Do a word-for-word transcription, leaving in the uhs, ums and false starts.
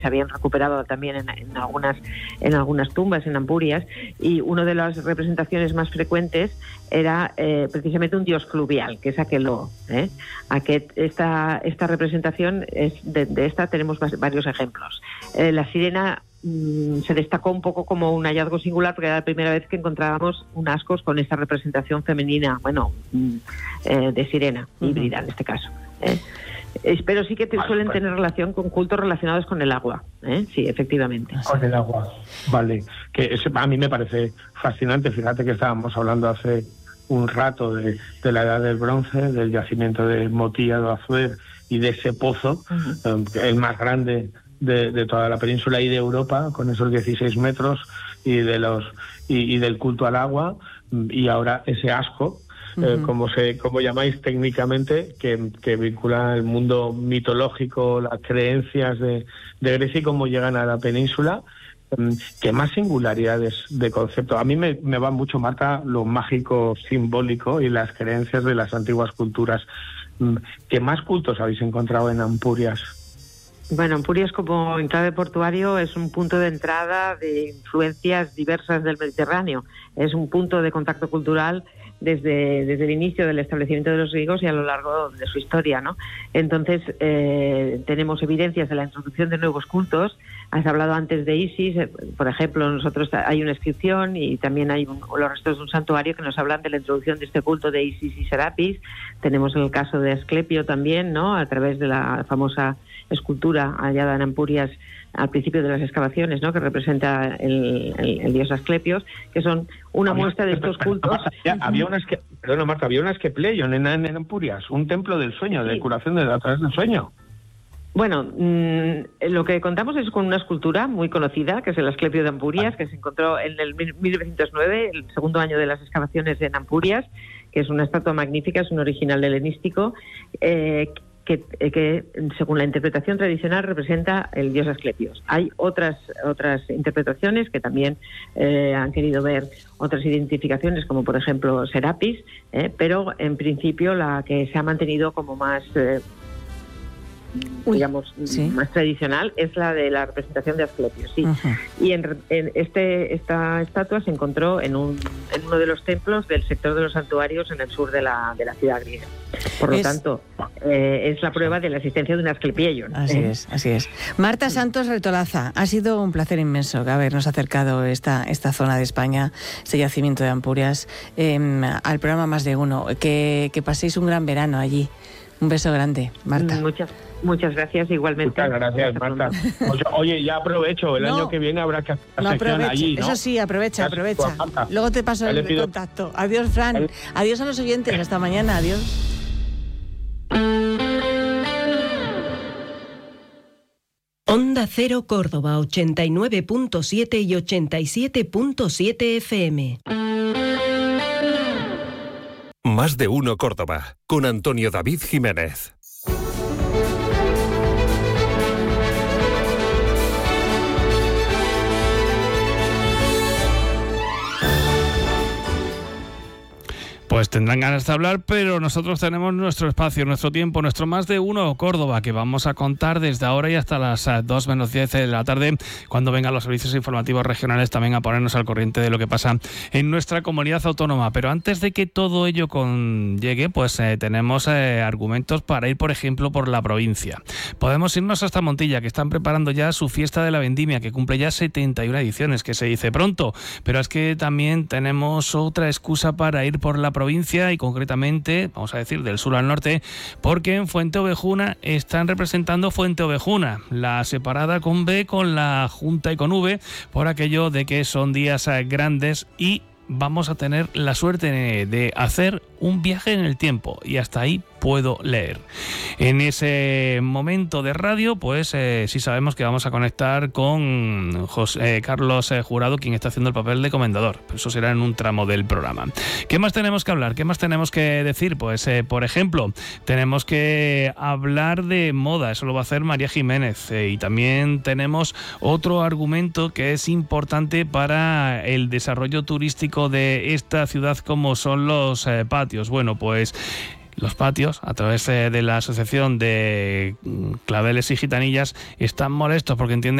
se habían recuperado también en, en algunas en algunas tumbas en Ampurias, y una de las representaciones más frecuentes era eh, precisamente un dios fluvial, que es Aqueloo. ¿eh? Aquest, esta, esta representación, es de, de esta tenemos varios ejemplos. Eh, la sirena mmm, se destacó un poco como un hallazgo singular, porque era la primera vez que encontrábamos un ascos con esta representación femenina, bueno, mmm, eh, de sirena, uh-huh. híbrida en este caso. ¿eh? Pero sí que te, suelen vale. tener relación con cultos relacionados con el agua, ¿eh? Sí, efectivamente. Con el agua, vale. Que es, a mí me parece fascinante. Fíjate que estábamos hablando hace un rato de, de la edad del bronce, del yacimiento de Motilla do Azuer y de ese pozo, uh-huh. eh, el más grande de, de toda la península y de Europa, con esos dieciséis metros, y de los y, y del culto al agua, y ahora ese asco. Uh-huh. Eh, como se como llamáis técnicamente, que, que vincula el mundo mitológico, las creencias de, de Grecia y cómo llegan a la península. Eh, ¿Qué más singularidades de concepto? A mí me, me va mucho, Marta, lo mágico simbólico y las creencias de las antiguas culturas. Eh, ¿Qué más cultos habéis encontrado en Ampurias? Bueno, Ampurias como enclave portuario es un punto de entrada de influencias diversas del Mediterráneo. Es un punto de contacto cultural desde, desde el inicio del establecimiento de los griegos y a lo largo de su historia, ¿no? Entonces, eh, tenemos evidencias de la introducción de nuevos cultos. Has hablado antes de Isis, eh, por ejemplo, nosotros hay una inscripción y también hay un, los restos de un santuario que nos hablan de la introducción de este culto de Isis y Serapis. Tenemos el caso de Asclepio también, ¿no? A través de la famosa escultura hallada en Ampurias al principio de las excavaciones, ¿no? Que representa el, el, el dios Asclepios, que son una había, muestra de estos cultos. Había, había unas que, perdona Marta, había unas que Pleion en, en Ampurias, un templo del sueño, sí. de curación de, a través del sueño. Bueno, mmm, lo que contamos es con una escultura muy conocida, que es el Asclepio de Ampurias, ah. que se encontró en el mil novecientos nueve, el segundo año de las excavaciones en Ampurias, que es una estatua magnífica, es un original helenístico, eh, Que, que según la interpretación tradicional representa el dios Asclepios. Hay otras otras interpretaciones que también eh, han querido ver otras identificaciones, como por ejemplo Serapis, eh, pero en principio la que se ha mantenido como más eh, Uy, digamos sí. más tradicional es la de la representación de Asclepios, sí. Uh-huh. Y en, en este esta estatua se encontró en un en uno de los templos del sector de los santuarios en el sur de la de la ciudad griega. Por lo es... tanto, eh, es la prueba de la existencia de un Asclepieion. Así ¿eh? es, así es. Marta Santos Retolaza, ha sido un placer inmenso habernos acercado esta esta zona de España, este yacimiento de Ampurias, eh, al programa Más de Uno. Que, que paséis un gran verano allí. Un beso grande, Marta. Muchas Muchas gracias, igualmente. Muchas gracias, Marta. Oye, oye, ya aprovecho, el no, año que viene habrá que hacer la no sección aproveche, allí, ¿no? Eso sí, aprovecha, aprovecha. Luego te paso el pido... contacto. Adiós, Fran. ¿Vale? Adiós a los oyentes, hasta mañana, adiós. Onda Cero Córdoba, ochenta y nueve punto siete y ochenta y siete punto siete F M. Más de Uno Córdoba, con Antonio David Jiménez. Pues tendrán ganas de hablar, pero nosotros tenemos nuestro espacio, nuestro tiempo, nuestro Más de Uno Córdoba, que vamos a contar desde ahora y hasta las dos menos diez de la tarde, cuando vengan los servicios informativos regionales también a ponernos al corriente de lo que pasa en nuestra comunidad autónoma. Pero antes de que todo ello con llegue, pues eh, tenemos eh, argumentos para ir, por ejemplo, por la provincia. Podemos irnos hasta Montilla, que están preparando ya su fiesta de la vendimia, que cumple ya setenta y una ediciones, que se dice pronto, pero es que también tenemos otra excusa para ir por la provincia. provincia y concretamente, vamos a decir, del sur al norte, porque en Fuente Ovejuna están representando Fuente Ovejuna, la separada con B, con la junta y con V, por aquello de que son días grandes y vamos a tener la suerte de hacer un viaje en el tiempo, y hasta ahí puedo leer. En ese momento de radio, pues eh, sí sabemos que vamos a conectar con José eh, Carlos eh, Jurado, quien está haciendo el papel de comendador. Eso será en un tramo del programa. ¿Qué más tenemos que hablar? ¿Qué más tenemos que decir? Pues, eh, por ejemplo, tenemos que hablar de moda. Eso lo va a hacer María Jiménez. Eh, y también tenemos otro argumento que es importante para el desarrollo turístico de esta ciudad, como son los eh, patios. Bueno, pues los patios, a través de la Asociación de Claveles y Gitanillas, están molestos porque entienden